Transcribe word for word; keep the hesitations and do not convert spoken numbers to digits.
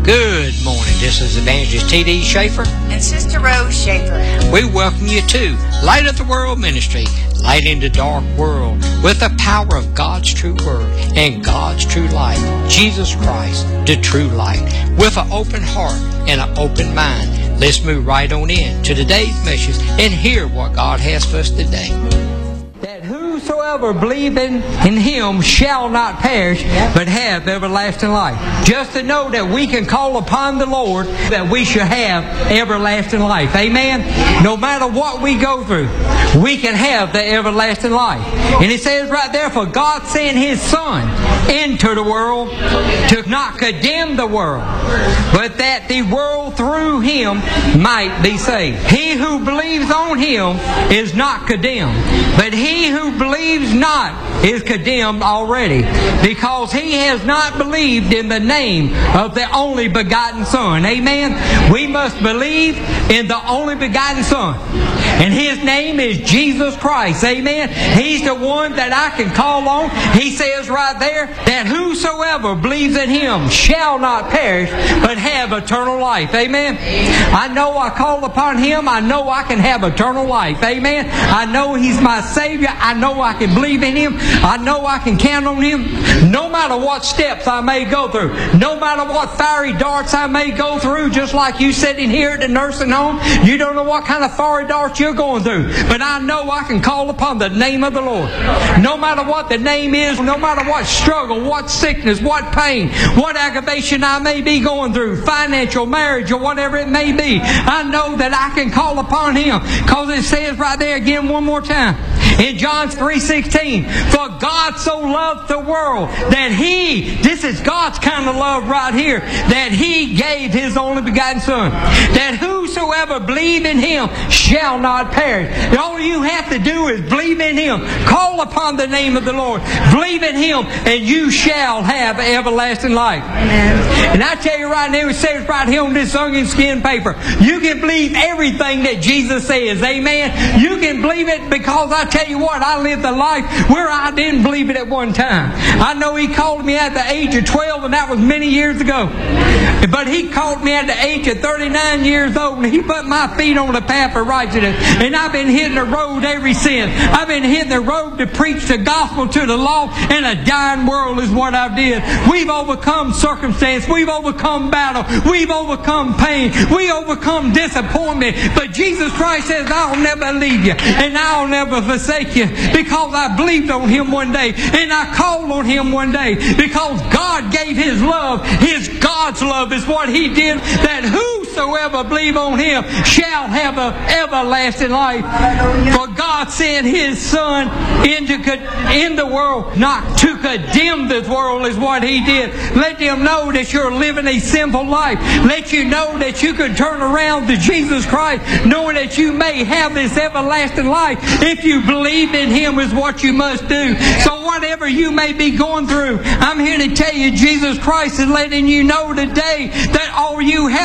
Good morning. This is Evangelist T D Schaefer and Sister Rose Schaefer. We welcome you to Light of the World Ministry, light in the dark world with the power of God's true word and God's true light, Jesus Christ, the true light. With an open heart and an open mind, let's move right on in to today's message and hear what God has for us today. That whosoever believeth in Him shall not perish, but have everlasting life. Just to know that we can call upon the Lord, that we shall have everlasting life. Amen? No matter what we go through, we can have the everlasting life. And it says right there, for God sent His Son into the world to not condemn the world, but that the world through Him might be saved. He who believes on Him is not condemned, but he He who believes not is condemned already, because he has not believed in the name of the only begotten Son. Amen? We must believe in the only begotten Son. And His name is Jesus Christ. Amen? He's the one that I can call on. He says right there that whosoever believes in Him shall not perish, but have eternal life. Amen? I know I call upon Him. I know I can have eternal life. Amen? I know He's my Savior. I know I can believe in Him. I know I can count on Him. No matter what steps I may go through, no matter what fiery darts I may go through, just like you sitting here at the nursing home, you don't know what kind of fiery darts you're going through. But I know I can call upon the name of the Lord. No matter what the name is, no matter what struggle, what sickness, what pain, what aggravation I may be going through, financial, marriage, or whatever it may be, I know that I can call upon Him. Because it says right there again one more time, in John three sixteen, for God so loved the world that He, this is God's kind of love right here, that He gave His only begotten Son, that whosoever believe in Him shall not perish. And all you have to do is believe in Him. Call upon the name of the Lord. Believe in Him and you shall have everlasting life. Amen. And I tell you right now, it says right here on this onion skin paper, you can believe everything that Jesus says. Amen. You can believe it, because I tell you what, I lived a life where I didn't believe it at one time. I know He called me at the age of twelve, and that was many years ago. But He called me at the age of thirty-nine years old, and He put my feet on the path of righteousness. And I've been hitting the road ever since. I've been hitting the road to preach the gospel to the lost, and a dying world is what I did. We've overcome circumstance. We've overcome battle. We've overcome pain. We overcome disappointment. But Jesus Christ says, I'll never leave you, and I'll never forsake you, because I believed on Him one day, and I called on Him one day, because God gave His love. His God's love is what He did, that whosoever believe on Him shall have an everlasting life. For God sent His Son into in the world, not to condemn this world, is what He did. Let them know that you're living a sinful life. Let you know that you can turn around to Jesus Christ, knowing that you may have this everlasting life. If you believe in Him is what you must do. So whatever you may be going through, I'm here to tell you, Jesus Christ is letting you know today that all you have